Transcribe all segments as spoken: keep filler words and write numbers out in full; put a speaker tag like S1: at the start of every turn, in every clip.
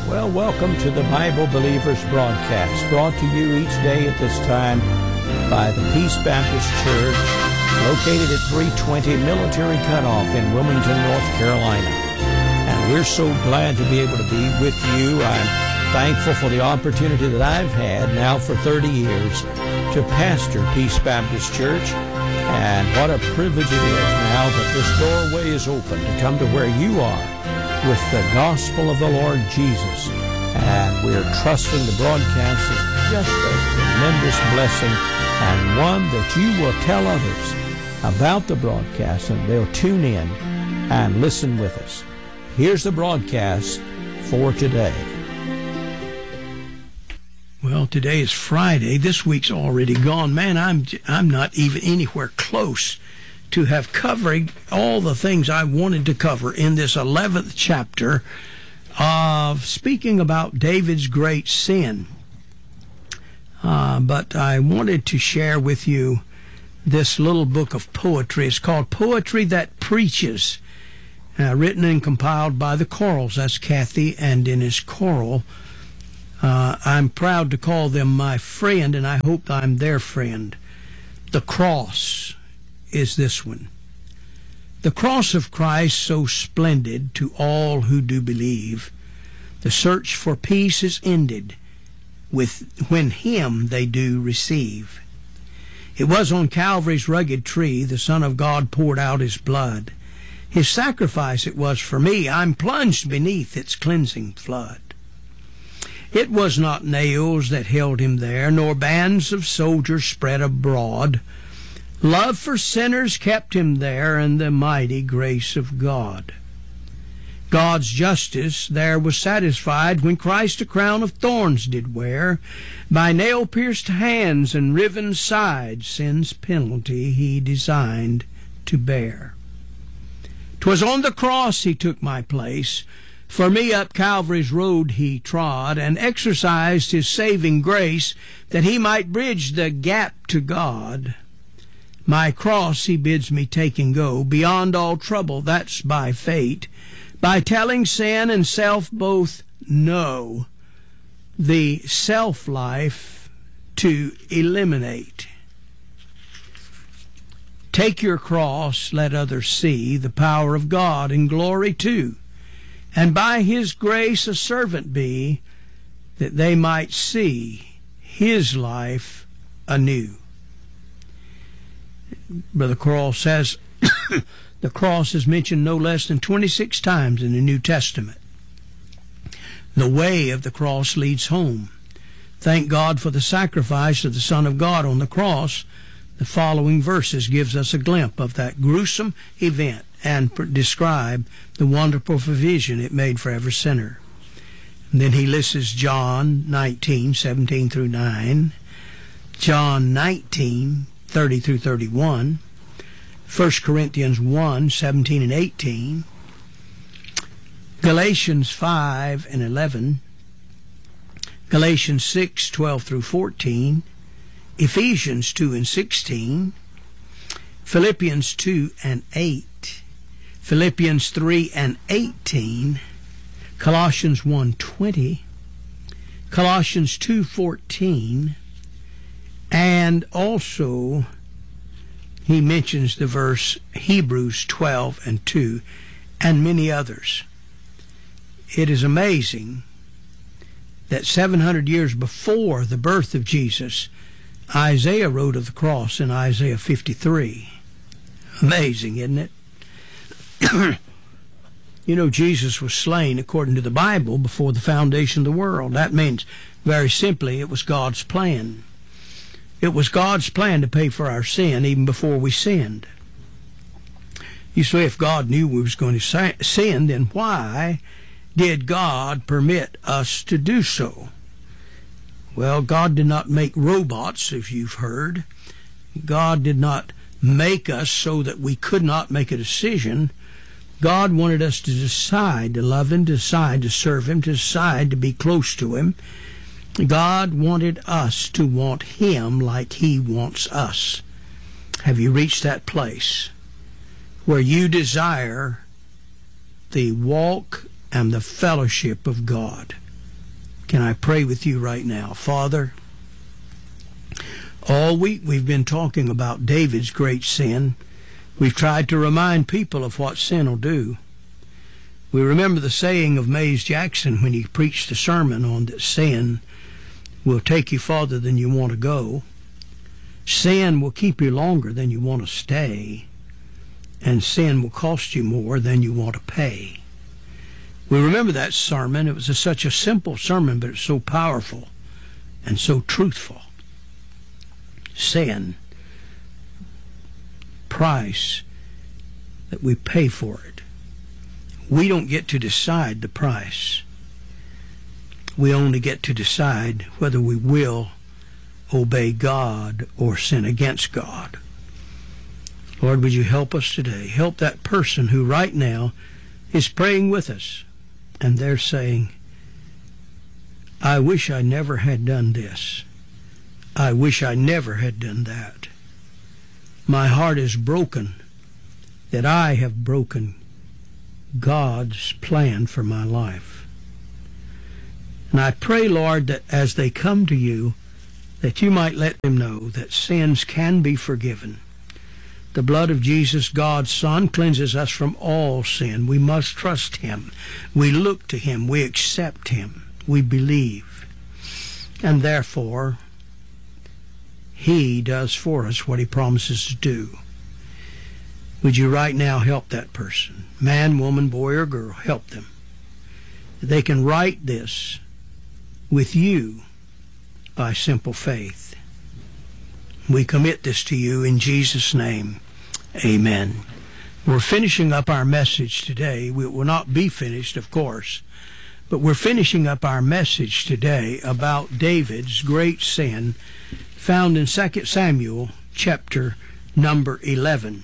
S1: Well, welcome to the Bible Believers broadcast, brought to you each day at this time by the Peace Baptist Church, located at three twenty Military Cutoff in Wilmington, North Carolina. And we're so glad to be able to be with you. I'm thankful for the opportunity that I've had now for thirty years to pastor Peace Baptist Church. And what a privilege it is now that this doorway is open to come to where you are with the gospel of the Lord Jesus. And we're trusting the broadcast is just a tremendous blessing, and one that you will tell others about the broadcast, and they'll tune in and listen with us. Here's the broadcast for today.
S2: Well, today is Friday. This week's already gone. Man, I'm I'm not even anywhere close to have covered all the things I wanted to cover in this eleventh chapter of speaking about David's great sin. Uh, but I wanted to share with you this little book of poetry. It's called Poetry That Preaches, uh, written and compiled by the Corals. That's Kathy and Dennis Coral. Uh, I'm proud to call them my friend, and I hope I'm their friend. The Cross is this one. The cross of Christ, so splendid to all who do believe, the search for peace is ended with when him they do receive. It was on Calvary's rugged tree the Son of God poured out his blood. His sacrifice it was for me. I'm plunged beneath its cleansing flood. It was not nails that held him there, nor bands of soldiers spread abroad. Love for sinners kept him there, and the mighty grace of God. God's justice there was satisfied when Christ a crown of thorns did wear. By nail-pierced hands and riven sides, sin's penalty he designed to bear. 'Twas on the cross he took my place. For me up Calvary's road he trod, and exercised his saving grace, that he might bridge the gap to God. My cross he bids me take and go, beyond all trouble, that's by fate, by telling sin and self both no, the self-life to eliminate. Take your cross, let others see the power of God in glory too, and by his grace a servant be, that they might see his life anew. Brother Corral says the cross is mentioned no less than twenty-six times in the New Testament. The way of the cross leads home. Thank God for the sacrifice of the Son of God on the cross. The following verses gives us a glimpse of that gruesome event and describe the wonderful provision it made for every sinner. And then he lists John nineteen, seventeen through nine, John nineteen, thirty through thirty-one, First Corinthians one, seventeen and eighteen, Galatians five and eleven, Galatians six, twelve through fourteen, Ephesians two and sixteen, Philippians two and eight, Philippians three and eighteen, Colossians one twenty, Colossians two fourteen, and also he mentions the verse Hebrews twelve and two, and many others. It is amazing that seven hundred years before the birth of Jesus, Isaiah wrote of the cross in Isaiah fifty-three. Amazing, isn't it? You know, Jesus was slain according to the Bible before the foundation of the world. That means, very simply, it was God's plan. It was God's plan to pay for our sin even before we sinned. You say, if God knew we was going to sin, then why did God permit us to do so? Well, God did not make robots, if you've heard. God did not make us so that we could not make a decision. God wanted us to decide to love him, to decide to serve him, to decide to be close to him. God wanted us to want him like he wants us. Have you reached that place where you desire the walk and the fellowship of God? Can I pray with you right now? Father, all week we've been talking about David's great sin. We've tried to remind people of what sin will do. We remember the saying of Mays Jackson when he preached a sermon on that sin will take you farther than you want to go. Sin will keep you longer than you want to stay. And sin will cost you more than you want to pay. We remember that sermon. It was a, such a simple sermon, but it's so powerful and so truthful. Sin, price that we pay for it. We don't get to decide the price. We only get to decide whether we will obey God or sin against God. Lord, would you help us today? Help that person who right now is praying with us, and they're saying, I wish I never had done this. I wish I never had done that. My heart is broken that I have broken God's plan for my life. And I pray, Lord, that as they come to you, that you might let them know that sins can be forgiven. The blood of Jesus, God's Son, cleanses us from all sin. We must trust him. We look to him. We accept him. We believe. And therefore, he does for us what he promises to do. Would you right now help that person? Man, woman, boy, or girl, help them. They can write this with you by simple faith. We commit this to you in Jesus' name. Amen. We're finishing up our message today. We will not be finished, of course, but we're finishing up our message today about David's great sin found in Second Samuel chapter number eleven.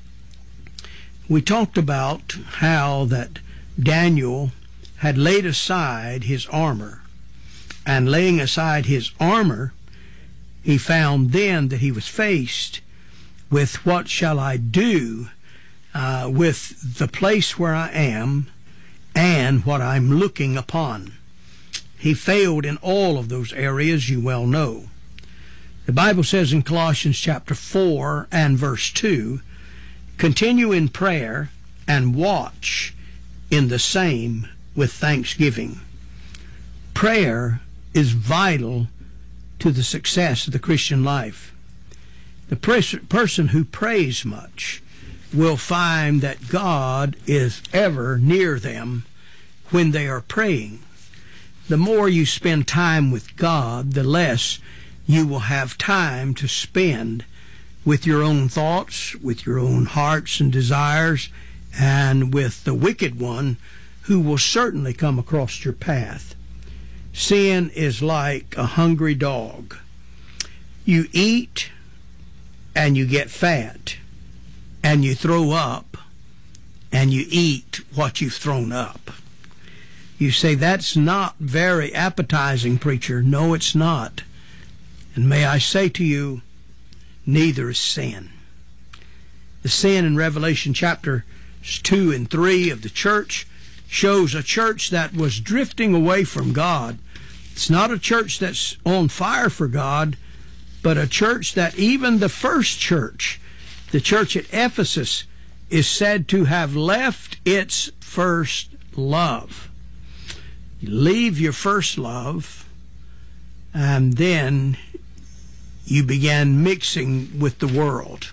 S2: We talked about how that Daniel had laid aside his armor, and laying aside his armor, he found then that he was faced with what shall I do uh, with the place where I am and what I'm looking upon. He failed in all of those areas, you well know. The Bible says in Colossians chapter four and verse two, continue in prayer and watch in the same with thanksgiving. Prayer is vital to the success of the Christian life. The person who prays much will find that God is ever near them when they are praying. The more you spend time with God, the less you will have time to spend with your own thoughts, with your own hearts and desires, and with the wicked one who will certainly come across your path. Sin is like a hungry dog. You eat and you get fat, and you throw up, and you eat what you've thrown up. You say, that's not very appetizing, preacher. No, it's not. And may I say to you, neither is sin. The sin in Revelation chapter two and three of the church shows a church that was drifting away from God. It's not a church that's on fire for God, but a church that even the first church, the church at Ephesus, is said to have left its first love. You leave your first love, and then you began mixing with the world.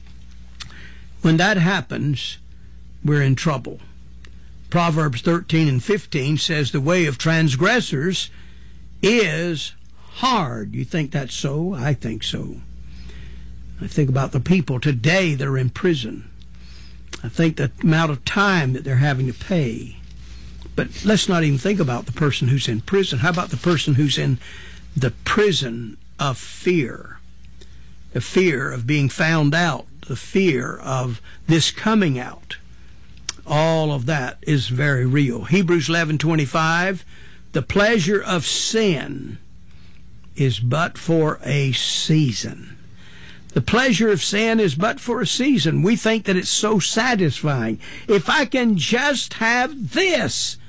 S2: When that happens, we're in trouble. Proverbs thirteen and fifteen says the way of transgressors is hard. You think that's so? I think so. I think about the people today that are in prison. I think the amount of time that they're having to pay. But let's not even think about the person who's in prison. How about the person who's in the prison of fear? The fear of being found out, the fear of this coming out. All of that is very real. Hebrews eleven twenty-five, the pleasure of sin is but for a season. The pleasure of sin is but for a season. We think that it's so satisfying. If I can just have this,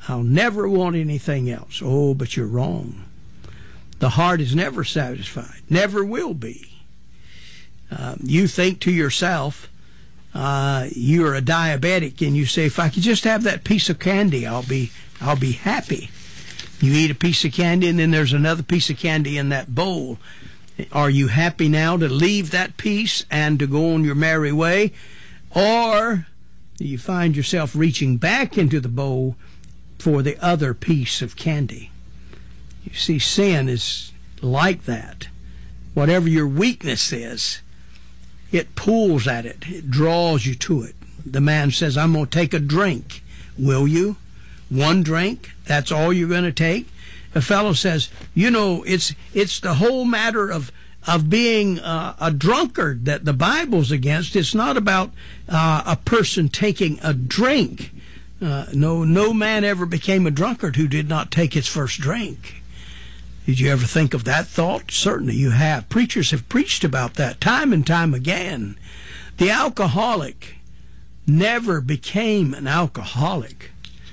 S2: I'll never want anything else. Oh, but you're wrong. The heart is never satisfied, never will be. Uh, you think to yourself, uh, you're a diabetic, and you say, if I could just have that piece of candy, I'll be, I'll be happy. You eat a piece of candy, and then there's another piece of candy in that bowl. Are you happy now to leave that piece and to go on your merry way? Or you find yourself reaching back into the bowl for the other piece of candy? You see, sin is like that. Whatever your weakness is, it pulls at it. It draws you to it. The man says, I'm going to take a drink. Will you? One drink? That's all you're going to take? A fellow says, you know, it's it's the whole matter of of being uh, a drunkard that the Bible's against. It's not about uh, a person taking a drink. Uh, no, no man ever became a drunkard who did not take his first drink. Did you ever think of that thought? Certainly you have. Preachers have preached about that time and time again. The alcoholic never became an alcoholic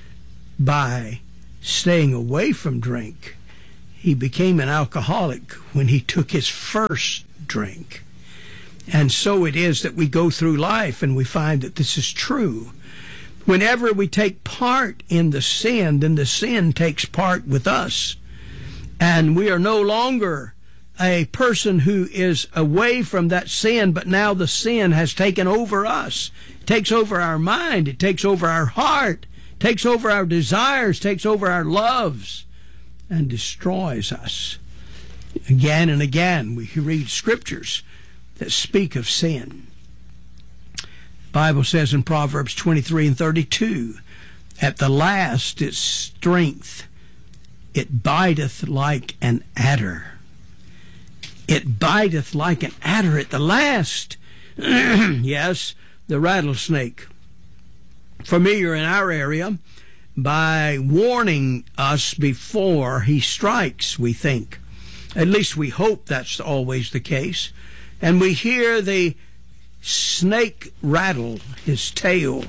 S2: by staying away from drink. He became an alcoholic when he took his first drink. And so it is that we go through life and we find that this is true. Whenever we take part in the sin, then the sin takes part with us. And we are no longer a person who is away from that sin, but now the sin has taken over us. It takes over our mind. It takes over our heart. It takes over our desires. Takes over our loves and destroys us. Again and again, we read scriptures that speak of sin. The Bible says in Proverbs twenty-three and thirty-two, at the last its strength, it biteth like an adder. It biteth like an adder at the last. Yes, the rattlesnake. Familiar in our area by warning us before he strikes, we think. At least we hope that's always the case. And we hear the snake rattle his tail.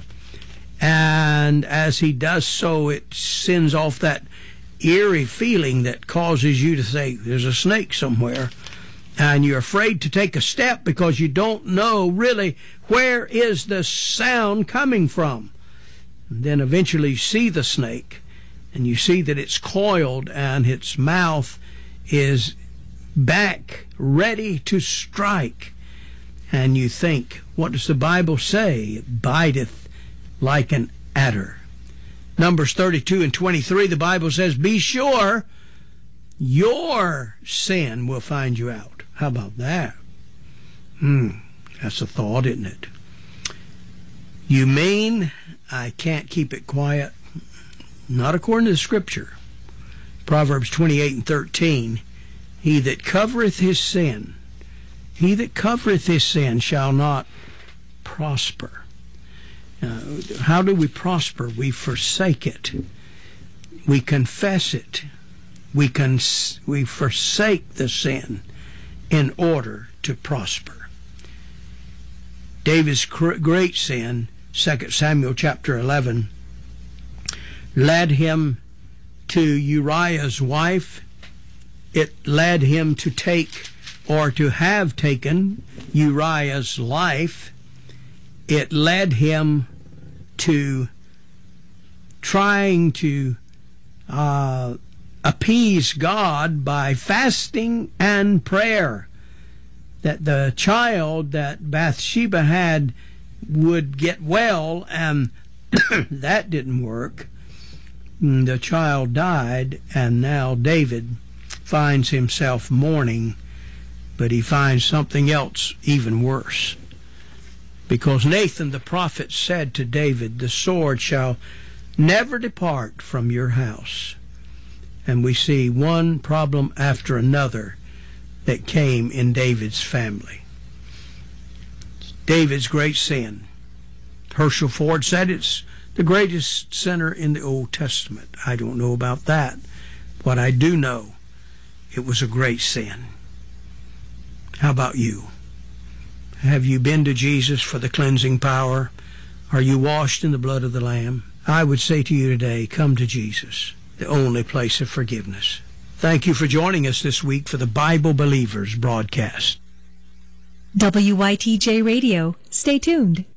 S2: And as he does so, it sends off that eerie feeling that causes you to say, there's a snake somewhere. And you're afraid to take a step because you don't know really where is the sound coming from. And then eventually you see the snake, and you see that it's coiled and its mouth is back, ready to strike. And you think, what does the Bible say? It biteth like an adder. Numbers thirty-two and twenty-three, the Bible says, be sure your sin will find you out. How about that? Hmm, that's a thought, isn't it? You mean I can't keep it quiet? Not according to the Scripture. Proverbs twenty-eight and thirteen, he that covereth his sin, he that covereth his sin shall not prosper. Uh, how do we prosper? We forsake it. We confess it. We, cons- we forsake the sin in order to prosper. David's cr- great sin, Second Samuel chapter eleven, led him to Uriah's wife. It led him to take or to have taken Uriah's life. It led him to trying to uh, appease God by fasting and prayer, that the child that Bathsheba had would get well, and that didn't work. The child died, and now David finds himself mourning, but he finds something else even worse. Because Nathan the prophet said to David, the sword shall never depart from your house. And we see one problem after another that came in David's family. David's great sin. Herschel Ford said it's the greatest sinner in the Old Testament. I don't know about that. What I do know, it was a great sin. How about you? Have you been to Jesus for the cleansing power? Are you washed in the blood of the Lamb? I would say to you today, come to Jesus, the only place of forgiveness. Thank you for joining us this week for the Bible Believers broadcast.
S3: W Y T J Radio. Stay tuned.